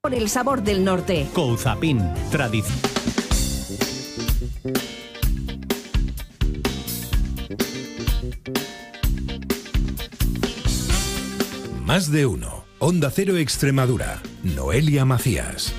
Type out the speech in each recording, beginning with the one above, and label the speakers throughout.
Speaker 1: Por el sabor del norte.
Speaker 2: Couzapin, tradición.
Speaker 3: Más de uno. Onda Cero Extremadura. Noelia Macías.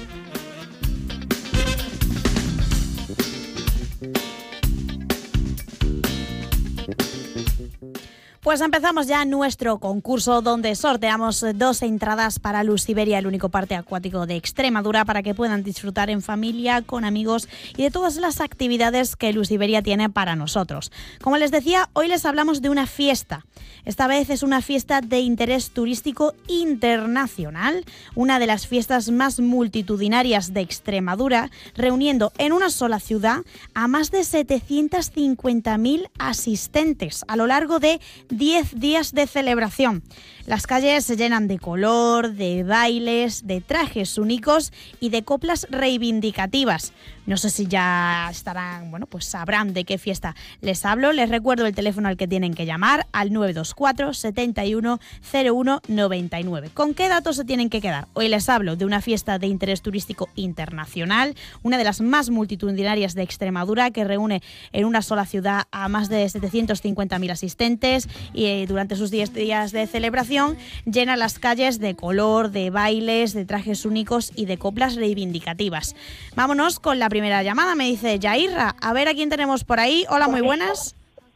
Speaker 4: Pues empezamos ya nuestro concurso donde sorteamos 2 entradas para Luz Iberia, el único parque acuático de Extremadura, para que puedan disfrutar en familia, con amigos y de todas las actividades que Luz Iberia tiene para nosotros. Como les decía, hoy les hablamos de una fiesta. Esta vez es una fiesta de interés turístico internacional, una de las fiestas más multitudinarias de Extremadura, reuniendo en una sola ciudad a más de 750.000 asistentes a lo largo de 10 días de celebración. Las calles se llenan de color, de bailes, de trajes únicos y de coplas reivindicativas. No sé si ya estarán, pues sabrán de qué fiesta les hablo. Les recuerdo el teléfono al que tienen que llamar, al 924 71 01 99. ¿Con qué datos se tienen que quedar? Hoy les hablo de una fiesta de interés turístico internacional, una de las más multitudinarias de Extremadura, que reúne en una sola ciudad a más de 750.000 asistentes y durante sus 10 días de celebración llena las calles de color, de bailes, de trajes únicos y de coplas reivindicativas. Vámonos con la primera llamada, me dice Yairra. A ver a quién tenemos por ahí. Hola, muy buenas.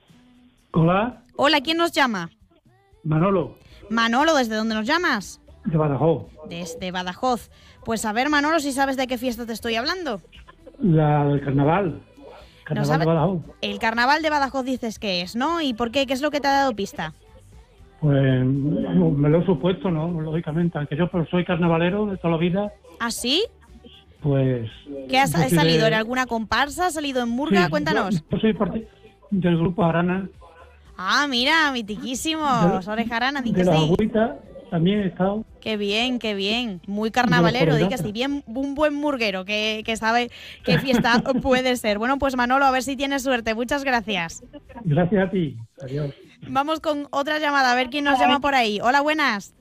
Speaker 5: Hola.
Speaker 4: Hola, ¿quién nos llama?
Speaker 5: Manolo.
Speaker 4: Manolo, ¿desde dónde nos llamas?
Speaker 5: De Badajoz.
Speaker 4: Desde Badajoz. Pues a ver, Manolo, si sabes de qué fiesta te estoy hablando.
Speaker 5: La del carnaval. Carnaval de Badajoz.
Speaker 4: El carnaval de Badajoz dices que es, ¿no? ¿Y por qué? ¿Qué es lo que te ha dado pista?
Speaker 5: Pues me lo he supuesto, ¿no? Lógicamente, aunque yo soy carnavalero de toda la vida.
Speaker 4: ¿Ah, sí?
Speaker 5: Pues...
Speaker 4: ¿Qué has salido? ¿En alguna comparsa? ¿Has salido en murga?
Speaker 5: Sí,
Speaker 4: Cuéntanos.
Speaker 5: Yo soy parte del grupo Arana.
Speaker 4: Ah, mira, mitiquísimo. Oreja Arana, di que
Speaker 5: de la
Speaker 4: sí.
Speaker 5: agüita también he estado.
Speaker 4: Qué bien, qué bien. Muy carnavalero, di que sí. Bien, un buen murguero que sabe qué fiesta puede ser. Bueno, pues Manolo, a ver si tienes suerte. Muchas gracias.
Speaker 5: Gracias a ti. Adiós.
Speaker 4: Vamos con otra llamada, a ver quién nos llama por ahí. Hola, buenas.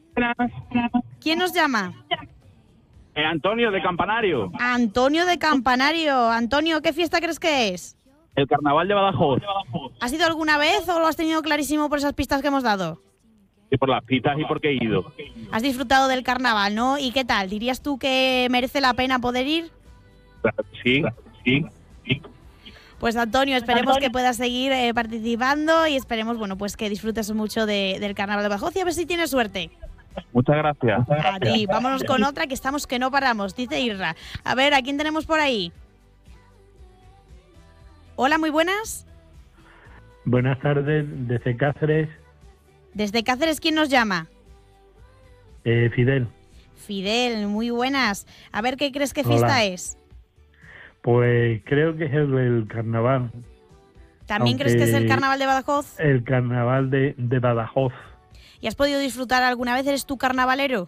Speaker 4: ¿Quién nos llama?
Speaker 6: Antonio de Campanario.
Speaker 4: Antonio de Campanario. Antonio, ¿qué fiesta crees que es?
Speaker 6: El carnaval de Badajoz.
Speaker 4: ¿Has ido alguna vez o lo has tenido clarísimo por esas pistas que hemos dado?
Speaker 6: Y por las pistas y porque he ido.
Speaker 4: Has disfrutado del carnaval, ¿no? ¿Y qué tal? ¿Dirías tú que merece la pena poder ir?
Speaker 6: Sí.
Speaker 4: Pues Antonio, esperemos que puedas seguir participando y esperemos, pues que disfrutes mucho del carnaval de Badajoz y a ver si tienes suerte.
Speaker 6: Muchas gracias.
Speaker 4: A ti, vámonos con otra que estamos que no paramos, dice Irra. A ver, ¿a quién tenemos por ahí? Hola, muy buenas.
Speaker 5: Buenas tardes, desde Cáceres.
Speaker 4: Desde Cáceres, ¿quién nos llama?
Speaker 5: Fidel.
Speaker 4: Fidel, muy buenas. A ver, ¿qué crees que fiesta es?
Speaker 5: Pues creo que es el carnaval.
Speaker 4: ¿También crees que es el carnaval de Badajoz?
Speaker 5: El carnaval de Badajoz.
Speaker 4: ¿Y has podido disfrutar alguna vez? ¿Eres tú carnavalero?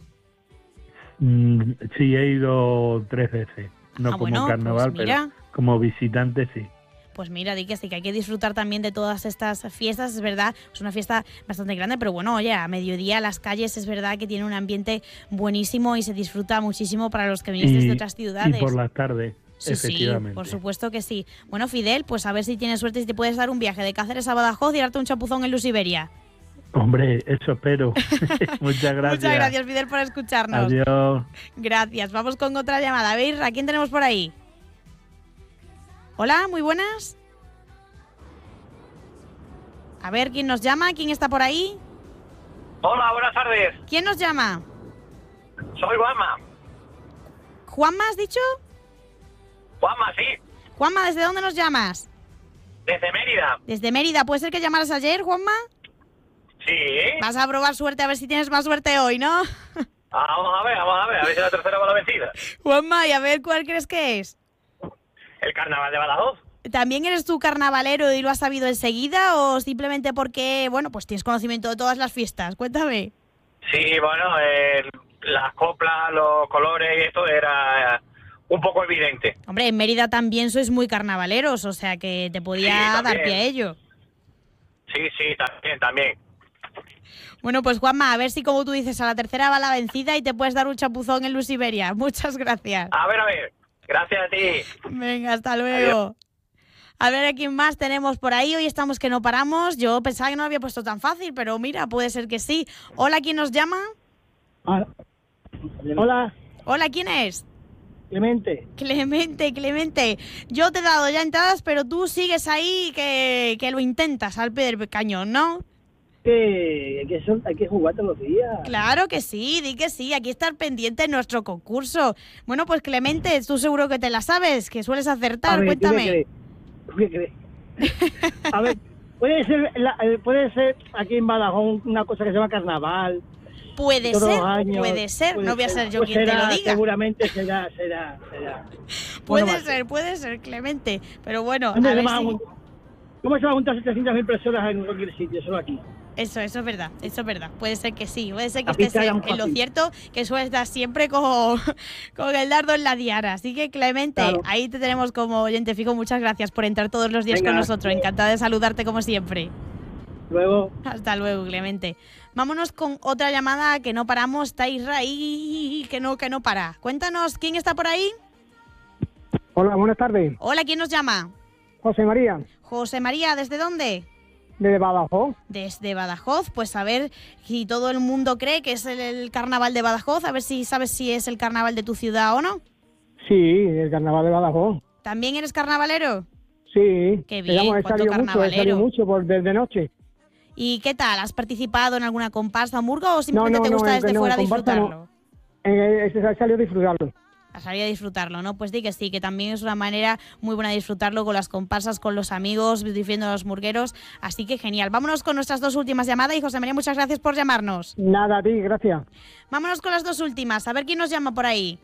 Speaker 5: Sí, he ido 3 veces. No como carnaval,
Speaker 4: pues mira,
Speaker 5: pero como visitante sí.
Speaker 4: Pues mira, di que sí, que hay que disfrutar también de todas estas fiestas, es verdad. Es una fiesta bastante grande, pero oye, a mediodía las calles es verdad que tiene un ambiente buenísimo y se disfruta muchísimo para los que vinisteis de otras ciudades.
Speaker 5: Y por las tardes.
Speaker 4: Sí,
Speaker 5: efectivamente.
Speaker 4: Sí, por supuesto que sí. Bueno, Fidel, pues a ver si tienes suerte y si te puedes dar un viaje de Cáceres a Badajoz y darte un chapuzón en Luz Iberia.
Speaker 5: Hombre, eso espero. Muchas gracias.
Speaker 4: Muchas gracias, Fidel, por escucharnos.
Speaker 5: Adiós.
Speaker 4: Gracias. Vamos con otra llamada. A ver, ¿a quién tenemos por ahí? Hola, muy buenas. A ver, ¿quién nos llama? ¿Quién está por ahí?
Speaker 7: Hola, buenas tardes.
Speaker 4: ¿Quién nos llama?
Speaker 7: Soy Juanma.
Speaker 4: ¿Juanma has dicho?
Speaker 7: Juanma, sí.
Speaker 4: Juanma, ¿desde dónde nos llamas?
Speaker 7: Desde Mérida.
Speaker 4: Desde Mérida. ¿Puede ser que llamaras ayer, Juanma?
Speaker 7: Sí.
Speaker 4: Vas a probar suerte a ver si tienes más suerte hoy, ¿no?
Speaker 7: Vamos a ver si la tercera va la vencida.
Speaker 4: Juanma, y a ver cuál crees que es.
Speaker 7: El carnaval de Badajoz.
Speaker 4: ¿También eres tú carnavalero y lo has sabido enseguida o simplemente porque, pues tienes conocimiento de todas las fiestas? Cuéntame.
Speaker 7: Sí, las coplas, los colores y esto era un poco evidente.
Speaker 4: Hombre, en Mérida también sois muy carnavaleros, o sea que te podía dar pie a ello.
Speaker 7: Sí, también.
Speaker 4: Bueno, pues Juanma, a ver si como tú dices, a la tercera va la vencida y te puedes dar un chapuzón en Luz Iberia. Muchas gracias.
Speaker 7: A ver. Gracias a ti.
Speaker 4: Venga, hasta luego. A ver a quién más tenemos por ahí. Hoy estamos que no paramos. Yo pensaba que no lo había puesto tan fácil, pero mira, puede ser que sí. Hola, ¿quién nos llama?
Speaker 1: Hola,
Speaker 4: Hola, ¿quién es?
Speaker 1: Clemente.
Speaker 4: Clemente. Yo te he dado ya entradas, pero tú sigues ahí que lo intentas al pie del cañón, ¿no?
Speaker 1: Hay que jugar todos los días.
Speaker 4: Claro que sí, di que sí. Aquí estar pendiente de nuestro concurso. Bueno, pues Clemente, tú seguro que te la sabes, que sueles acertar.
Speaker 1: A ver,
Speaker 4: Cuéntame.
Speaker 1: ¿Qué crees? A ver, puede ser aquí en Badajoz una cosa que se llama carnaval.
Speaker 4: Puede
Speaker 1: todos
Speaker 4: ser,
Speaker 1: los años,
Speaker 4: puede ser. No voy a ser yo
Speaker 1: pues
Speaker 4: quien te lo diga.
Speaker 1: Seguramente será.
Speaker 4: Puede ser, Clemente. Pero bueno, a ver si...
Speaker 1: ¿Cómo se va a juntar 700.000 personas en cualquier sitio? Solo aquí.
Speaker 4: Eso es verdad. Puede ser que sí. Puede ser que
Speaker 1: Aquí
Speaker 4: estés
Speaker 1: está
Speaker 4: en lo
Speaker 1: fácil.
Speaker 4: cierto, que sueles dar siempre con el dardo en la diara. Así que, Clemente,
Speaker 1: Claro.
Speaker 4: ahí te tenemos como oyente fijo. Muchas gracias por entrar todos los días
Speaker 1: Venga.
Speaker 4: con nosotros. Encantada de saludarte como siempre.
Speaker 1: Luego.
Speaker 4: Hasta luego, Clemente. Vámonos con otra llamada que no paramos. Está Israel, que no para. Cuéntanos, ¿quién está por ahí?
Speaker 8: Hola, buenas tardes.
Speaker 4: Hola, ¿quién nos llama?
Speaker 8: José María,
Speaker 4: José María, ¿desde dónde?
Speaker 8: de Badajoz.
Speaker 4: Desde Badajoz, pues a ver si todo el mundo cree que es el carnaval de Badajoz, a ver si sabes si es el carnaval de tu ciudad o no.
Speaker 8: Sí, el carnaval de Badajoz.
Speaker 4: ¿También eres carnavalero?
Speaker 8: Sí.
Speaker 4: Qué bien,
Speaker 8: Digamos, he
Speaker 4: ¿cuánto
Speaker 8: salido
Speaker 4: carnavalero?
Speaker 8: mucho desde noche.
Speaker 4: ¿Y qué tal? ¿Has participado en alguna comparsa o murga o simplemente
Speaker 8: No,
Speaker 4: te gusta desde
Speaker 8: no,
Speaker 4: fuera
Speaker 8: comparsa no.
Speaker 4: disfrutarlo?
Speaker 8: He salido a disfrutarlo.
Speaker 4: A salir a disfrutarlo, ¿no? Pues di que sí, que también es una manera muy buena de disfrutarlo con las comparsas, con los amigos, disfrutando los murgueros. Así que genial. Vámonos con nuestras dos últimas llamadas y José María, muchas gracias por llamarnos.
Speaker 8: Nada, a ti, gracias.
Speaker 4: Vámonos con las dos últimas. A ver quién nos llama por ahí.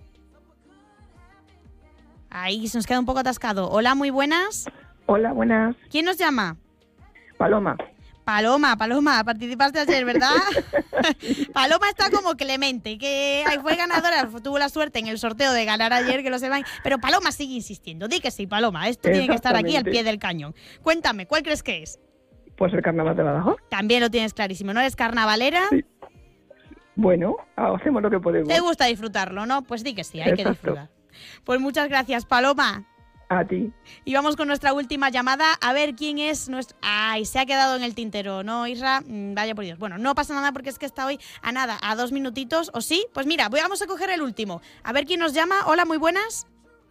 Speaker 4: Ahí se nos queda un poco atascado. Hola, muy buenas.
Speaker 9: Hola, buenas.
Speaker 4: ¿Quién nos llama?
Speaker 9: Paloma.
Speaker 4: Paloma, participaste ayer, ¿verdad? Paloma está como Clemente, que fue ganadora, tuvo la suerte en el sorteo de ganar ayer, que lo sepan, pero Paloma sigue insistiendo. Di que sí, Paloma, esto tiene que estar aquí al pie del cañón. Cuéntame, ¿cuál crees que es?
Speaker 9: Pues el carnaval de Badajoz.
Speaker 4: También lo tienes clarísimo, ¿no eres carnavalera?
Speaker 9: Sí. Bueno, hacemos lo que podemos.
Speaker 4: Te gusta disfrutarlo, ¿no? Pues di que sí, hay que
Speaker 9: Exacto.
Speaker 4: disfrutar. Pues muchas gracias, Paloma.
Speaker 9: A ti.
Speaker 4: Y vamos con nuestra última llamada, a ver quién es nuestro... Ay, se ha quedado en el tintero, ¿no, Isra? Vaya por Dios. Bueno, no pasa nada porque es que está hoy a 2 minutitos, ¿o sí? Pues mira, vamos a coger el último. A ver quién nos llama. Hola, muy buenas.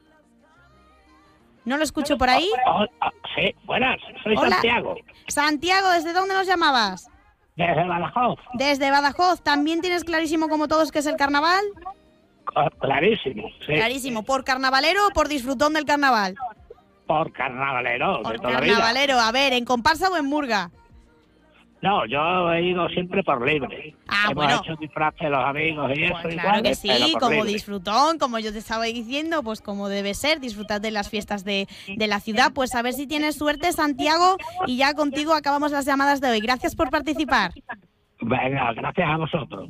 Speaker 4: ¿No lo escucho por ahí?
Speaker 7: Sí, buenas, soy
Speaker 4: Hola.
Speaker 7: Santiago,
Speaker 4: Santiago, ¿desde dónde nos llamabas?
Speaker 7: desde Badajoz.
Speaker 4: Desde Badajoz. ¿También tienes clarísimo como todos que es el carnaval?
Speaker 7: Clarísimo, sí.
Speaker 4: Clarísimo. ¿Por carnavalero o por disfrutón del carnaval?
Speaker 7: Por carnavalero,
Speaker 4: Por
Speaker 7: de toda la vida.
Speaker 4: carnavalero. A ver, ¿en comparsa o en murga?
Speaker 7: No, yo he ido siempre por libre.
Speaker 4: Ah,
Speaker 7: Hemos
Speaker 4: bueno.
Speaker 7: hecho disfraces de los amigos y eso
Speaker 4: Pues
Speaker 7: igual,
Speaker 4: claro que sí,
Speaker 7: pero por
Speaker 4: como
Speaker 7: libre.
Speaker 4: disfrutón, como yo te estaba diciendo, pues como debe ser, disfrutar de las fiestas de la ciudad. Pues a ver si tienes suerte, Santiago, y ya contigo acabamos las llamadas de hoy. Gracias por participar.
Speaker 7: Venga, gracias a vosotros.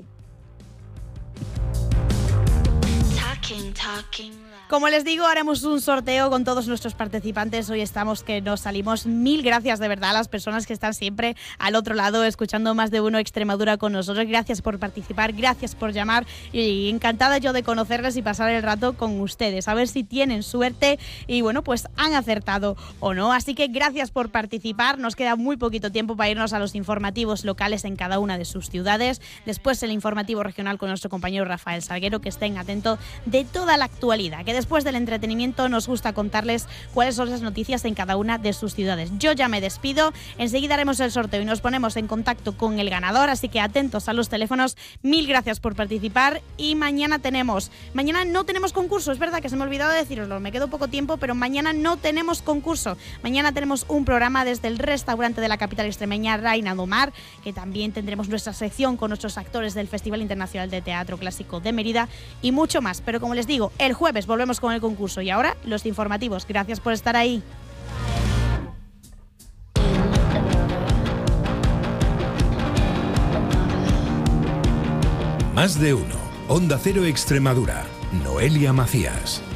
Speaker 4: Como les digo, haremos un sorteo con todos nuestros participantes. Hoy estamos que nos salimos. Mil gracias de verdad a las personas que están siempre al otro lado escuchando Más de Uno Extremadura con nosotros. Gracias por participar, gracias por llamar y encantada yo de conocerles y pasar el rato con ustedes. A ver si tienen suerte y bueno, pues han acertado o no. Así que gracias por participar. Nos queda muy poquito tiempo para irnos a los informativos locales en cada una de sus ciudades. Después el informativo regional con nuestro compañero Rafael Salguero, que estén atentos de toda la actualidad, que después del entretenimiento nos gusta contarles cuáles son las noticias en cada una de sus ciudades. Yo ya me despido, enseguida haremos el sorteo y nos ponemos en contacto con el ganador, así que atentos a los teléfonos. Mil gracias por participar y mañana no tenemos concurso, es verdad que se me ha olvidado deciroslo, me quedó poco tiempo, pero mañana no tenemos concurso. Mañana tenemos un programa desde el restaurante de la capital extremeña, Reina do Mar, que también tendremos nuestra sección con nuestros actores del Festival Internacional de Teatro Clásico de Mérida y mucho más. Pero como les digo, el jueves volvemos con el concurso y ahora los informativos. Gracias por estar ahí.
Speaker 3: Más de uno. Onda Cero Extremadura. Noelia Macías.